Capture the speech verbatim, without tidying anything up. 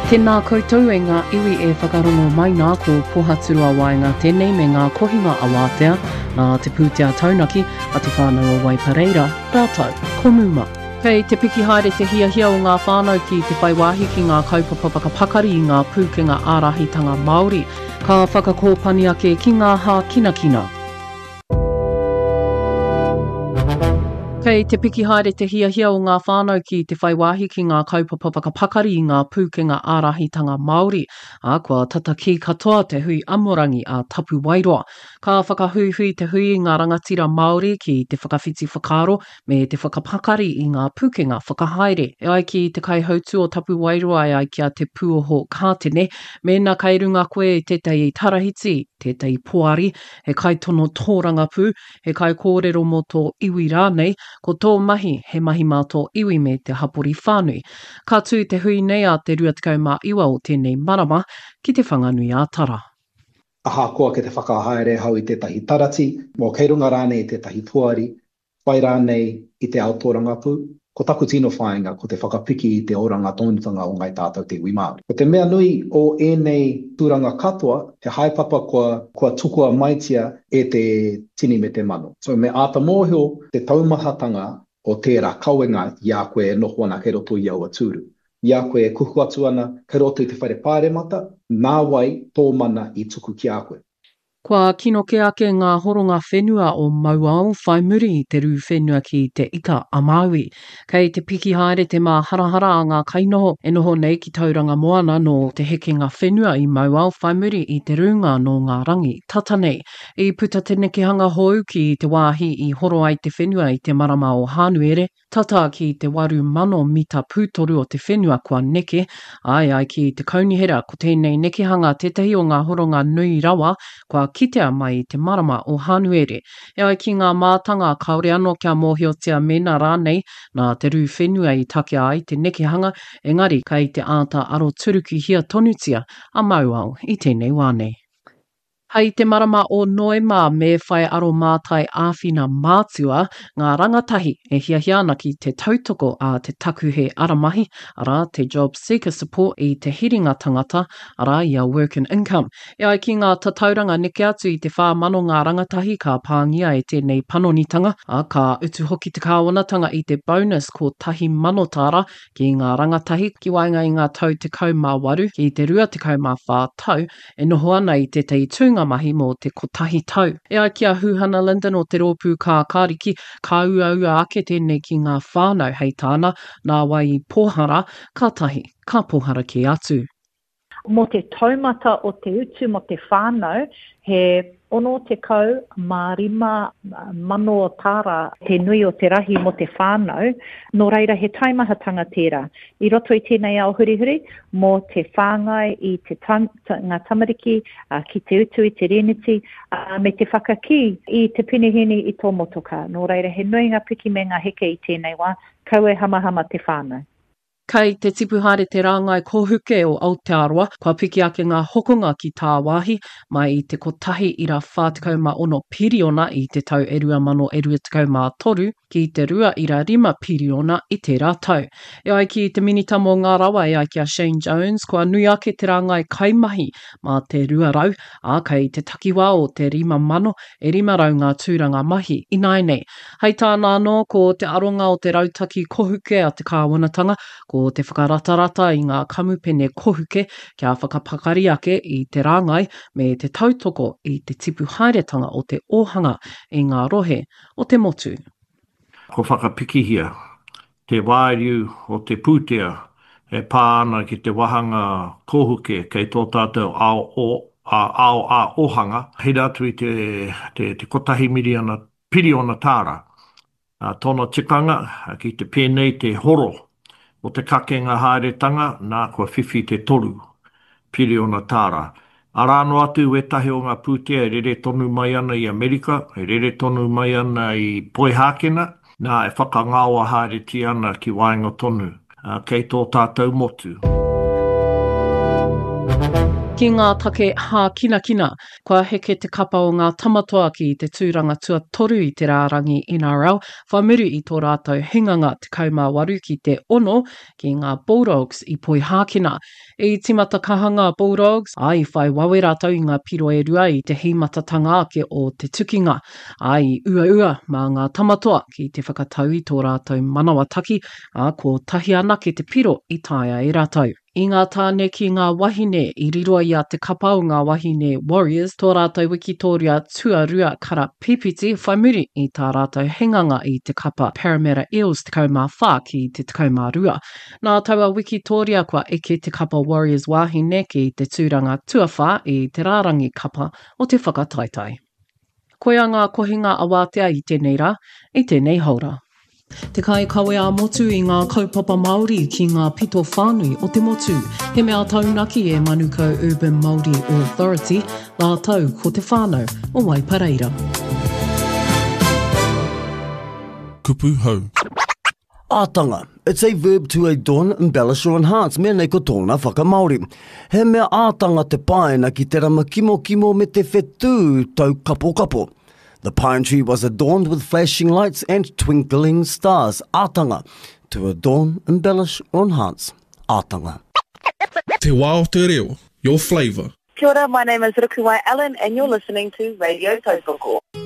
Tēnā koutou e ngā iwi e whakarongo mai nā ko pohaturua waenga tēnei me ngā kohinga awatea nā te pūtea taunaki a te whānau o Waipareira, rātou, konuma. Kei te piki haere te hiahia o ngā whānau ki te whaiwahi ki ngā kaupapa whakapakari i ngā pūkenga ārahitanga Māori, ka whakakōpani ake ki ngā hā kinakina. Kei te piki haere te hiahia o ngā whānau ki te whaiwahi ki ngā kaupapa whakapakari i ngā pūkenga ārahitanga Māori, a kua tata ki katoa te hui amorangi a Tapu Wairoa. Ka whakahuihui te hui i ngā rangatira Māori ki te whakawhiti whakaaro me te whakapakari i ngā pūkenga whakahaere. E ai ki te kaihautu o Tapu Wairoa e ai kia te pūoho kātene, mēnā kai runga koe e tētai tarahiti, tētai poari, he kai tono tōranga pū, he kai kōrero mo tō iwi rānei, ko tō mahi he mahi mā tō iwi me te hapori whānui. Ka tū te hui nei a te rua tekau mā iwa o tēnei marama ki te whanganui a tara. Aha koa ke te whakahaere hau i tētahi tarati, mō kei runga rānei i tētahi puari, whai rānei i te aotoranga pū, ko taku tino whāinga ko te whakapiki i te oranga tōnutanga o ngai tātou te iwi Māori. Ko te mea nui o ēnei tūranga katoa, he haepapa kua, kua tukua maitia e te tini me te mano. So me āta mōhio te taumahatanga o tērā kauenga i a koe e noho ana kei roto i aua tūru. I a koe e kuhu atu ana kei roto i te whaire pāremata, nā wai tō mana i tuku ki a koe. Kua kino ke ake ngā horonga whenua o Mauao whai muri i te rū whenua ki te ika a Māui. Kei te piki haere te mā harahara a ngā kainoho e noho nei ki tauranga moana no te hekenga whenua i Mauao whai muri i te runga no ngā rangi tata nei. I puta te nekehanga hou ki te wāhi i horo ai te whenua i te marama o Hānuere, tata ki te waru mano mita pūtoru o te whenua kua neke, ai ai ki te kaunihera ko tēnei nekehanga tetahi o ngā horonga nui rawa, kua kitea mai i te marama o Hānuere. E ai ki ngā mātanga kaore anō kia mōhiotia mena rānei nā te rū whenua i take ai te nekehanga, engari kai te āta aro turuki hia tonutia a Mauao i tēnei wānei. Hei te marama o Noema me whai aro mātai āwhina mātua, ngā rangatahi e hiahia ana ki te tautoko a te taku he aramahi, ara te job seeker support i te hiringa tangata, ara i a work and income. E ai ki ngā tatauranga neke atu i te whāmano ngā rangatahi ka pāngia e tēnei panonitanga, a ka utu hoki te kāwanatanga i te bonus ko tahi manotara ki ngā rangatahi ki wainga i ngā tau te kau mā waru ki te rua te kau mā whā tau, e noho ana i te tei tūnga mahi mō te kotahi tau. E ai kia Huhana Linden o te rōpū kā kāriki, ka ua ua ake tēnei ki ngā whānau hei tāna, nā wai i pōhara, ka tahi, ka pōhara ki atu. Mō te taumata o te utu mo te whānau, he ono te kau mā rima mano o tāra te nui o te rahi mo te whānau, nō reira he taimahatanga tērā. I roto i tēnei ao hurihuri, mō te whāngai i te tam, ta, ngā tamariki, uh, ki te utu i te reneti, uh, me te whakaki i te pinihini i tō motoka. Nō reira he nui ngā piki me ngā heke i tēnei wā, kau e hamahama te whānau. Kei te tipu haere te rāngai kohuke o Aotearoa, kua piki ake ngā hokonga ki tā wāhi, mai i te kotahi ira whātikau mā ono piriona i te tau e rua mano e rua tikau mā toru, ki te rua ira rima piriona i te rātau. E ai ki te minita mō ngā rawa e ai ki a Shane Jones, kua nui ake te rāngai kaimahi mā te rua rau, a kei te takiwā o te rima mano e rima rau ngā tūranga mahi i nai nei. Hei tāna anō ko te aronga o te rautaki kohuke a te kāwanatanga, ko te whakaratarata i ngā kamupene kohuke kia whakapakari ake i te rāngai me te tautoko i te tipu haeretanga o te ohanga i ngā rohe o te motu. Ko whakapikihia, te wāriu o te pūtea e pāna ki te wahanga kohuke kei tō tātou ao o a ao a ohanga, hei atu i te, te, te kotahi miriona piriona tāra. A tōna tikanga ki te pēnei te horo o te kakenga haeretanga nā kua whiwhi te toru piriona tāra. Arāno atu e tahi o ngā pūtea e rere tonu mai ana i Amerika, e rere tonu mai ana i Poihākena, nā e whakangāua haereti ana ki wainga tonu, uh, kei tō tātou motu. Ki ngā take hā kina kina, kua heke te kapa o ngā tamatoa ki te tūranga tua toru i te rārangi N R L, whamuru i tō rātou hinganga te kaumāwaru ki te ono ki ngā Bulldogs i poi hākina. I timata kahanga Bulldogs, ai whai wawe rātou i ngā piro e rua i te himatatanga ake o te tukinga. Ai ua ua mā ngā tamatoa ki te whakatau i tō rātou manawa taki, a ko tahi ana ki te piro i taia i rātou. I ngā tāne ki ngā wahine, i riroa i a te kapa o ngā wahine Warriors, tō rātou Wikitoria tuarua kara pipiti whaimuri i tā rātou henganga i te kapa Parramatta Eels te kaumā whā ki te te kaumā rua. Nā taua Wikitoria kua eke te kapa Warriors wahine ki te tūranga tuawhā i te rārangi kapa o te whakataitai. Koia ngā kohinga awātea i tēnei rā, i tēnei haura. Te kai kawe a motu i ngā kaupapa Māori ki ngā pito whānui o te motu. He mea taunaki e Manukau Urban Māori Authority, la tau ko te whānau o Waipareira. Kupu hau. Ātanga. It's a verb to adorn, embellish or enhance. Mea nei ko tōna whakamaori. He mea ātanga te paena ki te rama kimo kimo me te whetū tau kapo kapo. The pine tree was adorned with flashing lights and twinkling stars. Ātanga. To adorn, embellish or enhance. Ātanga. Te wā o te reo. Your flavour. Kia ora, my name is Rukuwai Allen and you're listening to Radio Taupoko.